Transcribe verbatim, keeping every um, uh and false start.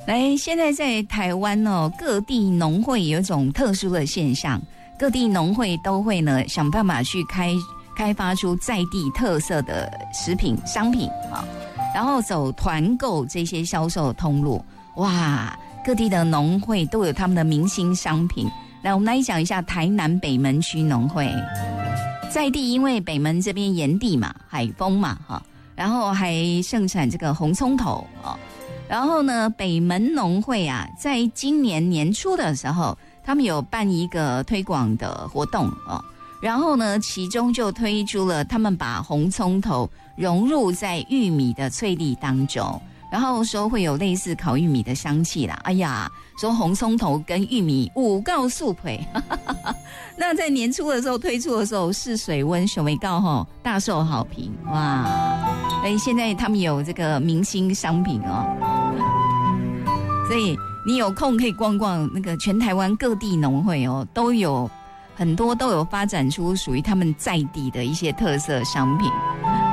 来，现在在台湾哦，各地农会有一种特殊的现象，各地农会都会呢想办法去开开发出在地特色的食品商品啊，然后走团购这些销售通路。哇，各地的农会都有他们的明星商品。来，我们来讲一下台南北门区农会。在地因为北门这边炎地嘛，海风嘛哈，然后还盛产这个红葱头啊。然后呢，北门农会啊，在今年年初的时候，他们有办一个推广的活动哦。然后呢，其中就推出了他们把红葱头融入在玉米的脆粒当中，然后说会有类似烤玉米的香气啦。哎呀，说红葱头跟玉米五告素培，那在年初的时候推出的时候，试水温水味告吼大受好评哇！所以现在他们有这个明星商品哦。所以你有空可以逛逛那个全台湾各地农会哦，都有很多都有发展出属于他们在地的一些特色商品。